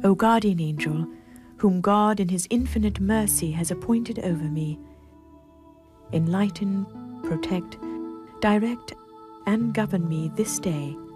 O guardian angel, whom God in his infinite mercy has appointed over me, enlighten, protect, direct, and govern me this day